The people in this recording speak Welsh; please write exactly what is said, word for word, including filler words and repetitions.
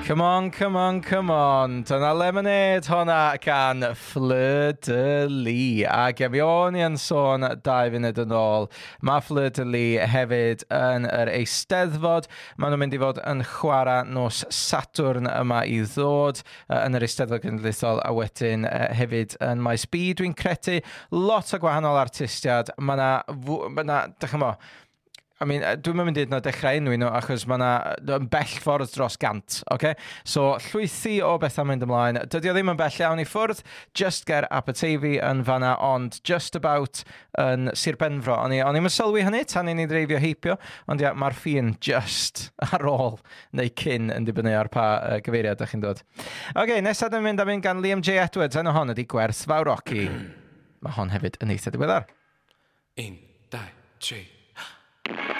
Come on, come on, come on. Dyna Lemonade honna gan Fleur de Lis. A gefion i yn sôn dau funud yn ôl. Mae Fleur de Lis hefyd yn yr Eisteddfod. Maen nhw'n mynd i fod yn chwarae nos Sadwrn yma i ddod yn yr Eisteddfod Genedlaethol a wedyn hefyd yn Maes B, dwi'n credu. Lot o gwahanol artistiad. Mae na, ma na, dych chi'n mo, I mean, dwi'n mynd i ddweud na dechrau enw nhw achos mae yna bell ffordd dros gant, okay? So, llwythi o bethau mynd ymlaen. Dydy o ddim yn bell iawn i ffwrdd, just ger Aberteifi yn fanna, ond just about yn Sir Benfro. O'n i'n mynd sylwi hynny tan i ni dreifio heipio, ond ia, mae'r ffin just ar ôl neu cyn yn dibynnu ar pa uh, gyfeiriad ydych chi'n dod. OK, nesaf dwi'n mynd am un gan Liam J Edwards, enw hon ydi Gwerth Fawr Rocky. Mae hon hefyd yn eitha diweddar. Un, dau, tri.